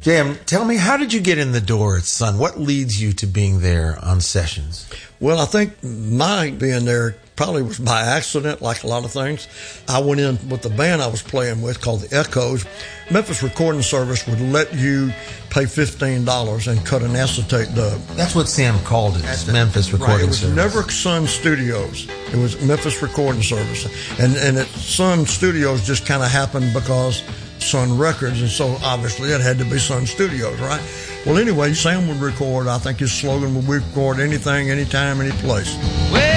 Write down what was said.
Jam, tell me, how did you get in the door at Sun? What leads you to being there on sessions? Well, I think my being there probably was by accident, like a lot of things. I went in with the band I was playing with called the Echoes. Memphis Recording Service would let you pay $15 and cut an acetate dub. That's what Sam called it, Memphis Recording Service. It was never Sun Studios. It was Memphis Recording Service. And Sun Studios just kind of happened because Sun Records, and so obviously it had to be Sun Studios, right? Well, anyway, Sam would record. I think his slogan would record anything, anytime, any place. Well,